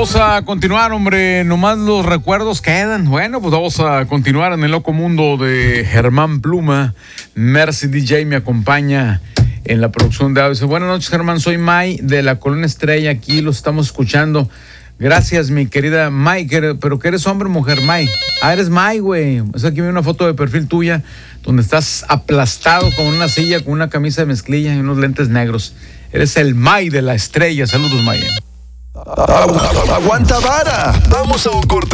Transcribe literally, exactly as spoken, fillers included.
Vamos a continuar, hombre, nomás los recuerdos quedan. Bueno, pues vamos a continuar en el loco mundo de Germán Pluma. Mercy D J me acompaña en la producción de audio. Dice, buenas noches, Germán, soy May de la Colonia Estrella, aquí los estamos escuchando. Gracias, mi querida May, pero que eres hombre o mujer, May. Ah, eres May, güey. O sea, aquí vi una foto de perfil tuya donde estás aplastado con una silla, con una camisa de mezclilla y unos lentes negros. Eres el May de la Estrella. Saludos, May. Aguanta vara. Vamos a un corte.